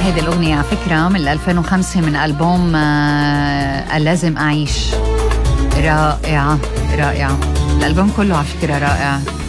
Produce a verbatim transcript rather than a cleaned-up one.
هيدي الأغنية على فكرة من ألفين وخمسة من ألبوم آه لازم أعيش. رائعة رائعة، الألبوم كله على فكرة رائع.